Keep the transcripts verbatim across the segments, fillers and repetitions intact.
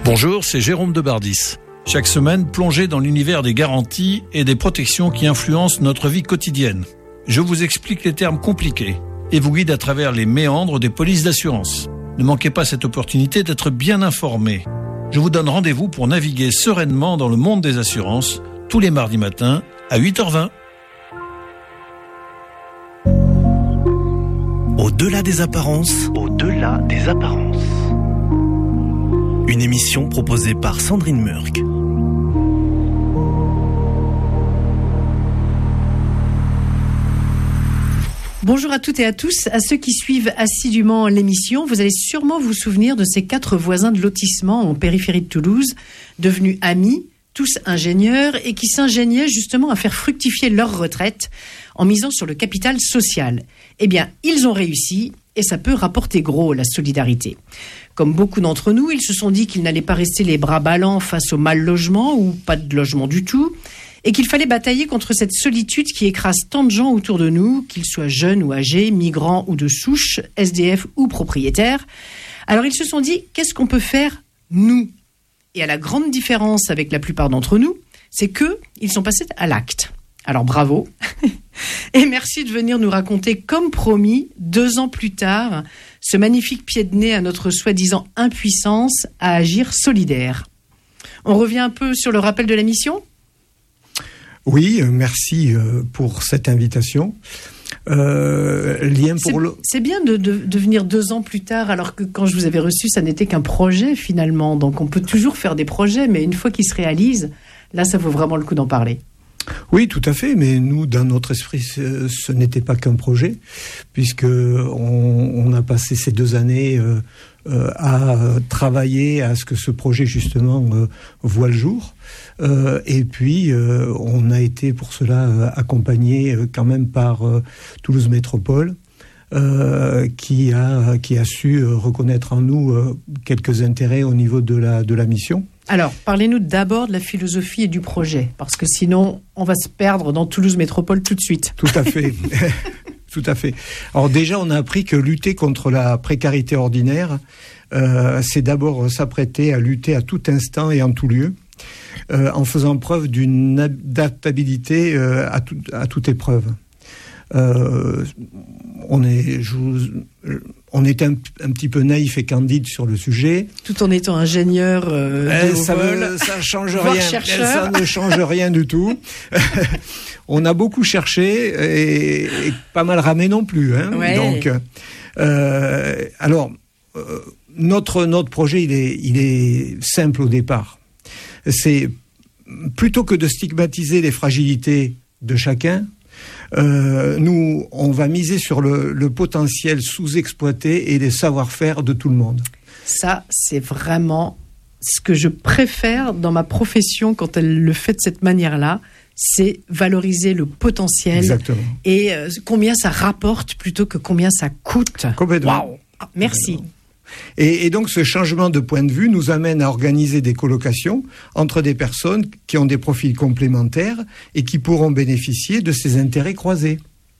Bonjour, c'est Jérôme Debardis. Chaque semaine, plongez dans l'univers des garanties et des protections qui influencent notre vie quotidienne. Je vous explique les termes compliqués et vous guide à travers les méandres des polices d'assurance. Ne manquez pas cette opportunité d'être bien informé. Je vous donne rendez-vous pour naviguer sereinement dans le monde des assurances tous les mardis matins à huit heures vingt. Au-delà des apparences, Au-delà des apparences. une émission proposée par Sandrine Murk. Bonjour à toutes et à tous. À ceux qui suivent assidûment l'émission, vous allez sûrement vous souvenir de ces quatre voisins de lotissement en périphérie de Toulouse, devenus amis, tous ingénieurs, et qui s'ingéniaient justement à faire fructifier leur retraite en misant sur le capital social. Eh bien, ils ont réussi, et ça peut rapporter gros, la solidarité. Comme beaucoup d'entre nous, ils se sont dit qu'ils n'allaient pas rester les bras ballants face au mal logement, ou pas de logement du tout, et qu'il fallait batailler contre cette solitude qui écrase tant de gens autour de nous, qu'ils soient jeunes ou âgés, migrants ou de souche, S D F ou propriétaires. Alors ils se sont dit, qu'est-ce qu'on peut faire, nous ? Et à la grande différence avec la plupart d'entre nous, c'est qu'eux, ils sont passés à l'acte. Alors bravo, et merci de venir nous raconter, comme promis, deux ans plus tard, ce magnifique pied de nez à notre soi-disant impuissance à agir solidaire. On revient un peu sur le rappel de la mission ? Oui, merci pour cette invitation. Euh, lien pour c'est, le... c'est bien de, de, de venir deux ans plus tard, alors que quand je vous avais reçu, ça n'était qu'un projet finalement. Donc on peut toujours faire des projets, mais une fois qu'ils se réalisent, là ça vaut vraiment le coup d'en parler. Oui, tout à fait, mais nous, dans notre esprit, ce, ce n'était pas qu'un projet, puisque on, on a passé ces deux années euh, euh, à travailler à ce que ce projet, justement, euh, voit le jour. Euh, et puis, euh, on a été, pour cela, euh, accompagné euh, quand même par euh, Toulouse Métropole, euh, qui a, qui a su euh, reconnaître en nous euh, quelques intérêts au niveau de la, de la mission. Alors, parlez-nous d'abord de la philosophie et du projet, parce que sinon, on va se perdre dans Toulouse Métropole tout de suite. Tout à fait. Tout à fait. Alors déjà, on a appris que lutter contre la précarité ordinaire, euh, c'est d'abord s'apprêter à lutter à tout instant et en tout lieu, euh, en faisant preuve d'une adaptabilité euh, à, tout, à toute épreuve. Euh, on est, je vous, on est un, un petit peu naïf et candide sur le sujet. Tout en étant ingénieur euh, euh, de ça, vol, veut, ça change voire rien. chercheur. Ça ne change rien du tout. On a beaucoup cherché et, et pas mal ramé non plus. Hein. Ouais. Donc, euh, alors, euh, notre notre projet, il est il est simple au départ. C'est plutôt que de stigmatiser les fragilités de chacun. Euh, nous, on va miser sur le, le potentiel sous-exploité et les savoir-faire de tout le monde. Ça, c'est vraiment ce que je préfère dans ma profession quand elle le fait de cette manière-là, c'est valoriser le potentiel. Exactement. Et euh, combien ça rapporte plutôt que combien ça coûte. Complètement. Wow. Ah, merci. Complètement. Et, et donc ce changement de point de vue nous amène à organiser des colocations entre des personnes qui ont des profils complémentaires et qui pourront bénéficier de ces intérêts croisés.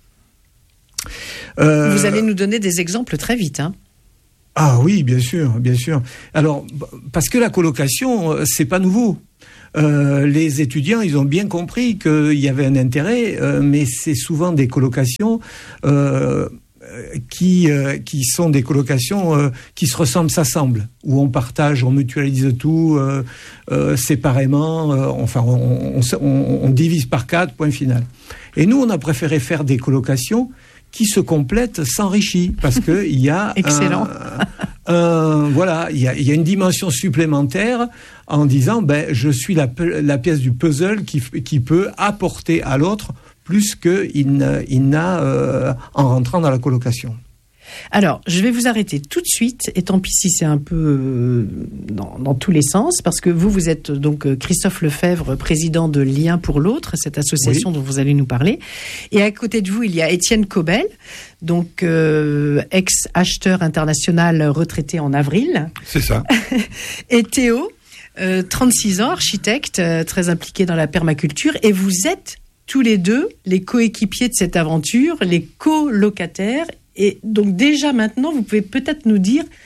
Euh, Vous allez nous donner des exemples très vite, hein ? Ah oui, bien sûr, bien sûr. Alors, parce que la colocation, c'est pas nouveau. Euh, les étudiants, ils ont bien compris qu'il y avait un intérêt, euh, mais c'est souvent des colocations... Euh, Qui, euh, qui sont des colocations euh, qui se ressemblent, s'assemblent, où on partage, on mutualise tout euh, euh, séparément, euh, enfin on, on, on, on divise par quatre, point final. Et nous, on a préféré faire des colocations qui se complètent, s'enrichissent, parce que il y a excellent. Un, un, voilà, il y a, il y a une dimension supplémentaire en disant, ben je suis la, la pièce du puzzle qui, qui peut apporter à l'autre plus qu'il n'a, il n'a euh, en rentrant dans la colocation. Alors, je vais vous arrêter tout de suite, et tant pis si c'est un peu euh, dans, dans tous les sens, parce que vous, vous êtes donc Christophe Lefebvre, président de Lien pour l'autre, cette association oui. dont vous allez nous parler. Et à côté de vous, il y a Étienne Cobel, donc euh, ex-acheteur international retraité en avril. C'est ça. Et Théo, euh, trente-six ans, architecte, euh, très impliqué dans la permaculture, et vous êtes tous les deux les coéquipiers de cette aventure, les colocataires. Et donc déjà maintenant, vous pouvez peut-être nous dire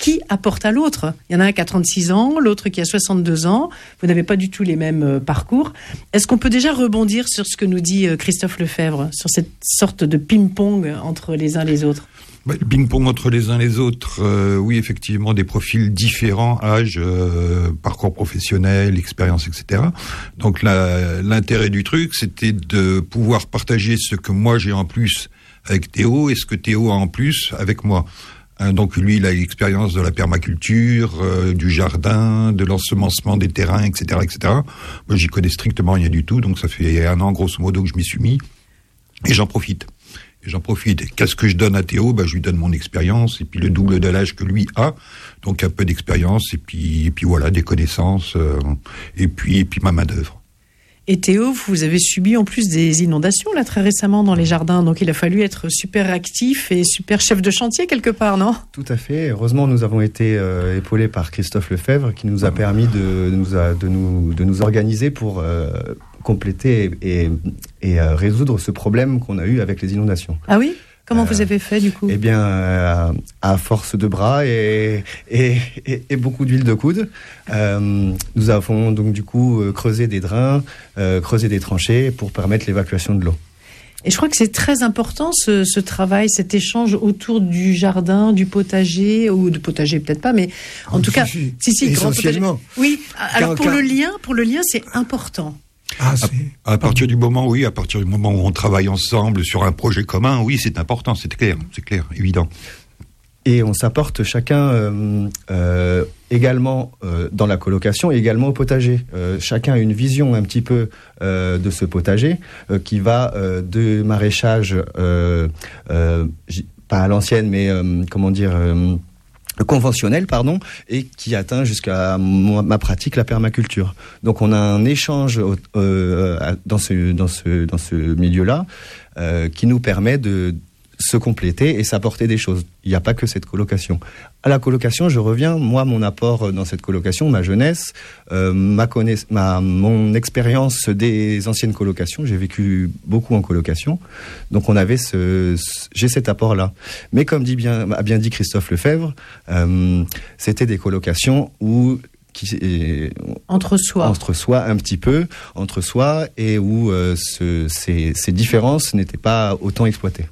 qui apporte à l'autre. Il y en a un qui a trente-six ans, l'autre qui a soixante-deux ans. Vous n'avez pas du tout les mêmes euh, parcours. Est-ce qu'on peut déjà rebondir sur ce que nous dit euh, Christophe Lefebvre, sur cette sorte de ping-pong entre les uns et les autres ? Bah, le ping-pong entre les uns et les autres, euh, oui, effectivement, des profils différents, âge, euh, parcours professionnel, expérience, et cetera. Donc la, l'intérêt du truc, c'était de pouvoir partager ce que moi j'ai en plus avec Théo et ce que Théo a en plus avec moi. Hein, donc lui, il a l'expérience de la permaculture, euh, du jardin, de l'ensemencement des terrains, et cetera, et cetera. Moi, j'y connais strictement rien du tout, donc ça fait un an, grosso modo, que je m'y suis mis, et j'en profite. Et j'en profite. Qu'est-ce que je donne à Théo ? Ben, je lui donne mon expérience, et puis le double de l'âge que lui a, donc un peu d'expérience, et puis, et puis voilà, des connaissances, euh, et puis, et puis ma main-d'œuvre. Et Théo, vous avez subi en plus des inondations là très récemment dans les jardins, donc il a fallu être super actif et super chef de chantier quelque part, non ? Tout à fait. Heureusement, nous avons été euh, épaulés par Christophe Lefebvre, qui nous a permis de, de, nous, a, de, nous, de nous organiser pour euh, compléter et, et, et euh, résoudre ce problème qu'on a eu avec les inondations. Ah oui ? Comment euh, vous avez fait du coup ? Eh bien, euh, à force de bras et, et, et, et beaucoup d'huile de coude, euh, nous avons donc du coup creusé des drains, euh, creusé des tranchées pour permettre l'évacuation de l'eau. Et je crois que c'est très important ce, ce travail, cet échange autour du jardin, du potager, ou de potager peut-être pas, mais en oh, tout si, cas, si, si, si, essentiellement. Grand potager. Oui, alors Quand, pour quand... le lien, pour le lien, c'est important. Ah, c'est... À, à partir du moment, oui, à partir du moment où on travaille ensemble sur un projet commun, oui, c'est important, c'est clair, c'est clair, évident. Et on s'apporte chacun euh, euh, également euh, dans la colocation et également au potager. Euh, chacun a une vision un petit peu euh, de ce potager euh, qui va euh, de maraîchage, euh, euh, pas à l'ancienne, mais euh, comment dire... Euh, conventionnel, pardon, et qui atteint jusqu'à ma pratique, la permaculture. Donc on a un échange euh, dans ce dans ce dans ce milieu-là euh, qui nous permet de se compléter et s'apporter des choses. Il n'y a pas que cette colocation. À la colocation, je reviens, moi, mon apport dans cette colocation, ma jeunesse, euh, ma connaiss- ma, mon expérience des anciennes colocations, j'ai vécu beaucoup en colocation, donc on avait ce, ce j'ai cet apport-là. Mais comme dit bien, a bien dit Christophe Lefebvre, euh, c'était des colocations où Qui, euh, entre soi, entre soi un petit peu, entre soi, et où euh, ce, ces, ces différences n'étaient pas autant exploitées.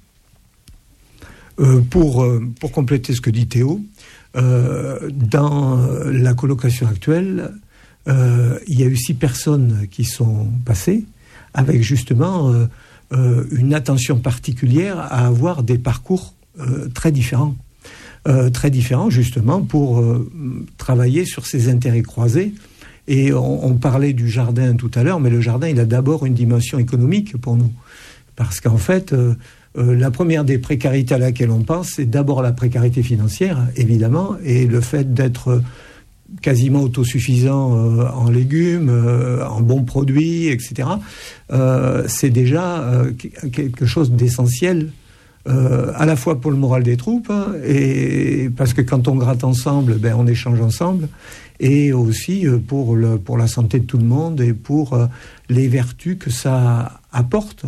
Euh, pour, euh, pour compléter ce que dit Théo, euh, dans la colocation actuelle, euh, il y a eu six personnes qui sont passées avec justement euh, euh, une attention particulière à avoir des parcours euh, très différents. Euh, très différents justement pour euh, travailler sur ces intérêts croisés. Et on, on parlait du jardin tout à l'heure, mais le jardin, il a d'abord une dimension économique pour nous. Parce qu'en fait... Euh, Euh, la première des précarités à laquelle on pense, c'est d'abord la précarité financière, évidemment, et le fait d'être quasiment autosuffisant euh, en légumes, euh, en bons produits, et cetera. Euh, c'est déjà euh, quelque chose d'essentiel, euh, à la fois pour le moral des troupes, hein, et parce que quand on gratte ensemble, ben, on échange ensemble, et aussi euh, pour, le, pour la santé de tout le monde et pour euh, les vertus que ça apporte.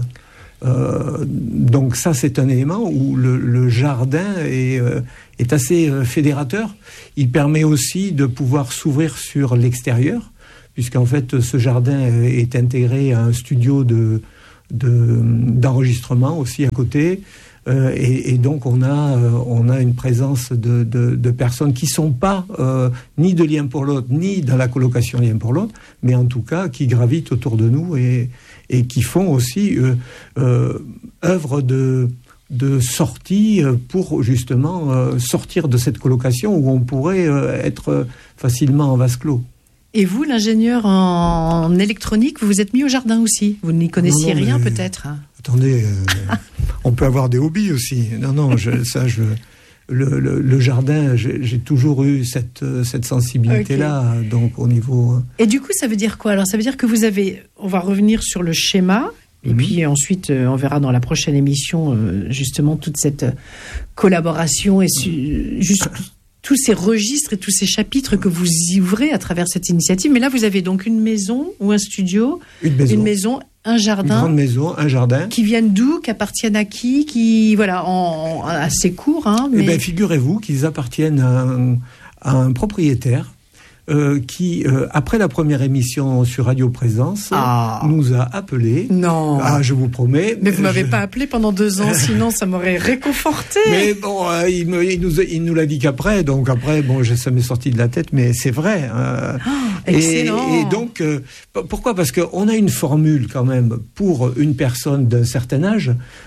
Euh, donc ça, c'est un élément où le, le jardin est, euh, est assez euh, fédérateur. Il permet aussi de pouvoir s'ouvrir sur l'extérieur, puisqu'en fait, ce jardin est intégré à un studio de, de, d'enregistrement aussi à côté. Euh, et, et donc, on a, euh, on a une présence de, de, de personnes qui ne sont pas euh, ni de lien pour l'autre, ni dans la colocation lien pour l'autre, mais en tout cas qui gravitent autour de nous et et qui font aussi euh, euh, œuvre de, de sortie pour justement euh, sortir de cette colocation où on pourrait euh, être facilement en vase clos. Et vous, l'ingénieur en, en électronique, vous vous êtes mis au jardin aussi. Vous n'y connaissiez non, non, rien mais... peut-être. Attendez, euh, on peut avoir des hobbies aussi. Non, non, je, ça, je... Le, le, le jardin, j'ai, j'ai toujours eu cette, cette sensibilité-là, okay. Donc au niveau... Et du coup, ça veut dire quoi ? Alors, ça veut dire que vous avez... On va revenir sur le schéma, et mmh. puis ensuite, euh, on verra dans la prochaine émission, euh, justement, toute cette collaboration et su, juste, tous ces registres et tous ces chapitres que vous y ouvrez à travers cette initiative. Mais là, vous avez donc une maison ou un studio, une maison, une maison un jardin. Une grande maison, un jardin. Qui viennent d'où, qui appartiennent à qui, qui, voilà, en, en assez court, hein. Mais... Eh bien, figurez-vous qu'ils appartiennent à un, à un propriétaire Euh, qui, euh, après la première émission sur Radio Présence, ah. nous a appelés. Non. Ah, je vous promets. Mais vous m'avez je... pas appelé pendant deux ans, sinon ça m'aurait réconforté. Mais bon, euh, il, me, il, nous, il nous l'a dit qu'après, donc après, bon, je, ça m'est sorti de la tête, mais c'est vrai. Euh, oh, excellent. Et, et donc, euh, pourquoi ? Parce qu'on a une formule quand même pour une personne d'un certain âge.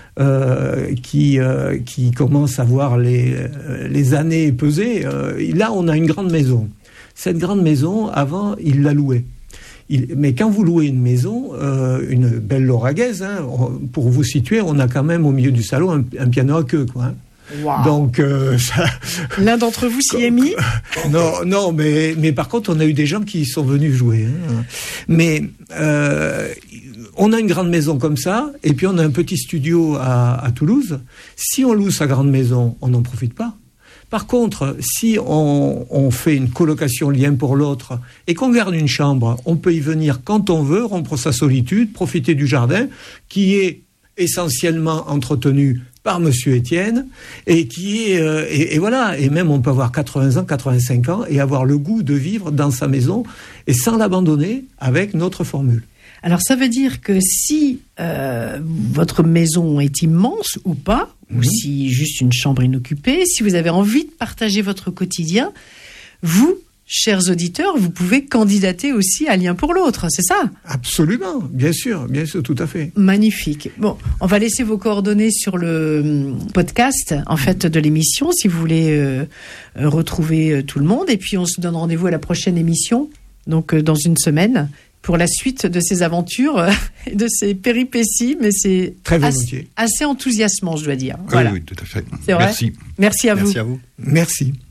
Euh, qui euh, qui commence à voir les les années pesées. Euh, là, on a une grande maison. Cette grande maison, avant, il la louait. Il, mais quand vous louez une maison, euh, une belle lauragaise, hein, pour vous situer, on a quand même au milieu du salon un, un piano à queue, quoi. Hein. Wow. Donc, euh, ça... l'un d'entre vous s'y est mis ? Non, non, mais mais par contre, on a eu des gens qui sont venus jouer. Hein. Mais euh, on a une grande maison comme ça, et puis on a un petit studio à, à Toulouse. Si on loue sa grande maison, on n'en profite pas. Par contre, si on, on fait une colocation l'un pour l'autre et qu'on garde une chambre, on peut y venir quand on veut, rompre sa solitude, profiter du jardin qui est essentiellement entretenu par Monsieur Étienne et qui est euh, et, et voilà, et même on peut avoir quatre-vingts ans, quatre-vingt-cinq ans et avoir le goût de vivre dans sa maison et sans l'abandonner avec notre formule. Alors ça veut dire que si euh, votre maison est immense ou pas, mmh. ou si juste une chambre inoccupée, si vous avez envie de partager votre quotidien, vous, chers auditeurs, vous pouvez candidater aussi à L'un pour l'autre, c'est ça ? Absolument, bien sûr, bien sûr, tout à fait. Magnifique. Bon, on va laisser vos coordonnées sur le podcast en fait de l'émission si vous voulez euh, retrouver euh, tout le monde. Et puis on se donne rendez-vous à la prochaine émission, donc euh, dans une semaine, pour la suite de ces aventures et de ces péripéties, mais c'est très assez, assez enthousiasmant, je dois dire. Oui, voilà. oui, tout à fait. C'est vrai ? Merci. Merci à Merci vous. à vous. Merci.